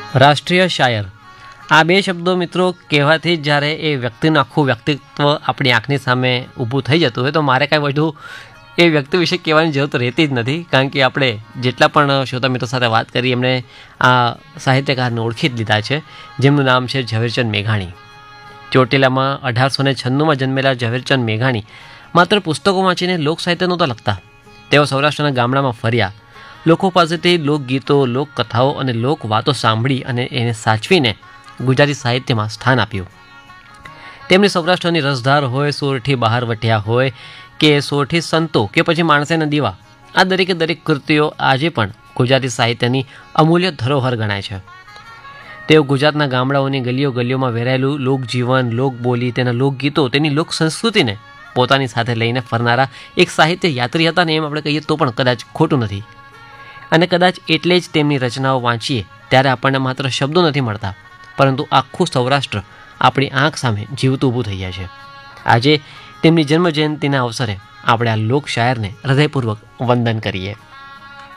રાષ્ટ્રીય શાયર આ બે શબ્દો મિત્રો કહેવાથી જ જ્યારે એ વ્યક્તિનું આખું વ્યક્તિત્વ આપણી આંખની સામે ઊભું થઈ જતું હોય તો મારે કાંઈ વધુ એ વ્યક્તિ વિશે કહેવાની જરૂર તો રહેતી જ નથી, કારણ કે આપણે જેટલા પણ શ્રોતા મિત્રો સાથે વાત કરી એમણે આ સાહિત્યકારને ઓળખી જ લીધા છે, જેમનું નામ છે ઝવેરચંદ મેઘાણી. ચોટીલામાં 1896માં જન્મેલા ઝવેરચંદ મેઘાણી માત્ર પુસ્તકો વાંચીને લોકસાહિત્ય નહોતા લખતા. તેઓ સૌરાષ્ટ્રના ગામડામાં ફર્યા, લોકો પાસેથી લોકગીતો, લોકકથાઓ અને લોકવાતો સાંભળી અને એને સાચવીને ગુજરાતી સાહિત્યમાં સ્થાન આપ્યું. તેમની સૌરાષ્ટ્રની રસધાર હોય, સોરઠી બહાર વટ્યા હોય કે સોરઠી સંતો કે પછી માણસેના દીવા, આ દરેકે દરેક કૃતિઓ આજે પણ ગુજરાતી સાહિત્યની અમૂલ્ય ધરોહર ગણાય છે. તેઓ ગુજરાતના ગામડાઓની ગલીઓ ગલીઓમાં વેરાયેલું લોકજીવન, લોકબોલી, તેના લોકગીતો, તેની લોક સંસ્કૃતિને પોતાની સાથે લઈને ફરનારા એક સાહિત્ય યાત્રી હતા ને એમ આપણે કહીએ તો પણ કદાચ ખોટું નથી. અને કદાચ એટલે જ તેમની રચનાઓ વાંચીએ ત્યારે આપણને માત્ર શબ્દો નથી મળતા, પરંતુ આખું સૌરાષ્ટ્ર આપણી આંખ સામે જીવતું ઊભું થઈ જાય છે. આજે તેમની જન્મજયંતિના અવસરે આપણે આ લોક શાયરને હૃદયપૂર્વક વંદન કરીએ.